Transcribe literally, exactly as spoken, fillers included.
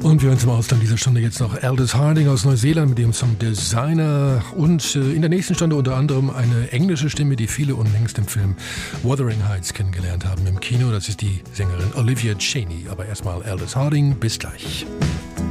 Und wir hören zum Ausgang dieser Stunde jetzt noch Aldous Harding aus Neuseeland mit dem Song Designer und äh, in der nächsten Stunde unter anderem eine englische Stimme, die viele unlängst im Film Wuthering Heights kennengelernt haben im Kino. Das ist die Sängerin Olivia Chaney. Aber erstmal Aldous Harding. Bis gleich.